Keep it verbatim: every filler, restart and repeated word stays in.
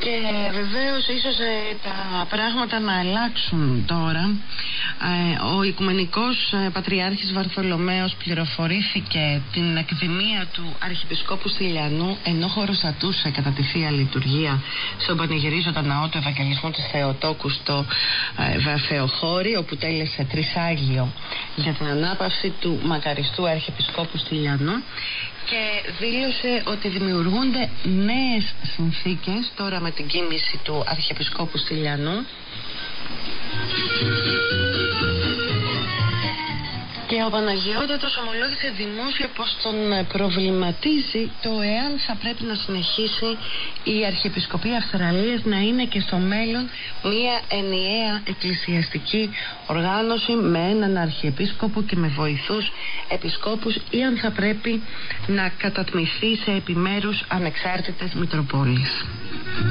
Και βεβαίως ίσως ε, τα πράγματα να αλλάξουν τώρα. Ε, ο Οικουμενικός ε, Πατριάρχης Βαρθολομαίος πληροφορήθηκε την εκδημία του Αρχιεπισκόπου Στυλιανού ενώ χωροστατούσε κατά τη Θεία Λειτουργία στον πανηγυρίζοντα ναό του Ευαγγελισμού της Θεοτόκου στο ε, Βαφεοχώρι, όπου τέλεσε τρισάγιο για την ανάπαυση του μακαριστού Αρχιεπισκόπου Στυλιανού, και δήλωσε ότι δημιουργούνται νέες συνθήκες τώρα με την κοίμηση του Αρχιεπισκόπου Στυλιανού, και ο Παναγιώτατος ομολόγησε δημόσια πως τον προβληματίζει το εάν θα πρέπει να συνεχίσει η Αρχιεπισκοπή Αυστραλίας να είναι και στο μέλλον μια ενιαία εκκλησιαστική οργάνωση με έναν Αρχιεπίσκοπο και με βοηθούς επισκόπους, ή αν θα πρέπει να κατατμηθεί σε επιμέρους ανεξάρτητες μητροπόλεις.